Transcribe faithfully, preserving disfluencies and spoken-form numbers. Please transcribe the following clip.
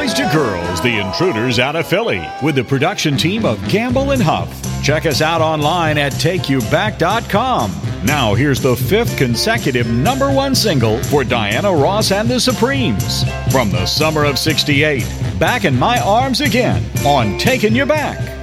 boys to girls, the Intruders out of Philly, with the production team of Gamble and Huff. Check us out online at take you back dot com. Now here's the fifth consecutive number one single for Diana Ross and the Supremes. From the summer of sixty-eight, Back in My Arms Again on Taking You Back.